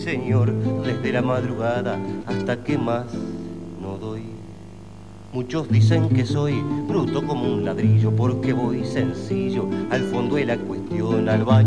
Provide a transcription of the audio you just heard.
señor, desde la madrugada hasta que más no doy. Muchos dicen que soy bruto como un ladrillo porque voy sencillo al fondo de la cuestión, al baño.